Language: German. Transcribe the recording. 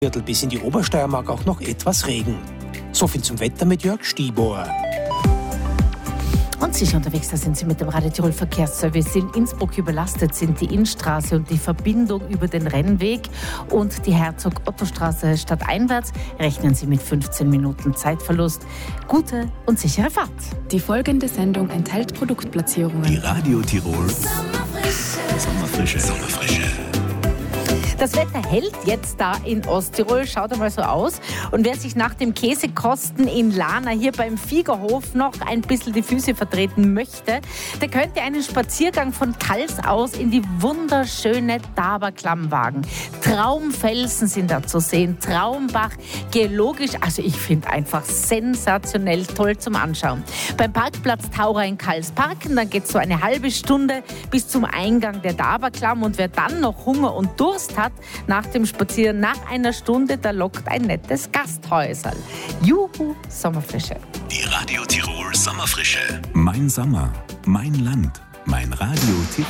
Bis in die Obersteiermark auch noch etwas Regen. So viel zum Wetter mit Jörg Stibor. Und sicher unterwegs, da sind Sie mit dem Radio Tirol Verkehrsservice. In Innsbruck überlastet sind die Innstraße und die Verbindung über den Rennweg und die Herzog-Otto-Straße stadteinwärts. Rechnen Sie mit 15 Minuten Zeitverlust. Gute und sichere Fahrt. Die folgende Sendung enthält Produktplatzierungen. Die Radio Tirol Sommerfrische. Das Wetter hält jetzt da in Osttirol, schaut einmal so aus. Und wer sich nach dem Käsekosten in Lana hier beim Fiegerhof noch ein bisschen die Füße vertreten möchte, der könnte einen Spaziergang von Kals aus in die wunderschöne Daberklamm wagen. Traumfelsen sind da zu sehen, Traumbach, geologisch, also ich finde einfach sensationell toll zum Anschauen. Beim Parkplatz Taurer in Kals parken, dann geht es so eine halbe Stunde bis zum Eingang der Daberklamm. Und wer dann noch Hunger und Durst hat, nach dem Spazieren, nach einer Stunde, da lockt ein nettes Gasthäuserl. Juhu, Sommerfrische. Die Radio Tirol Sommerfrische. Mein Sommer, mein Land, mein Radio Tirol.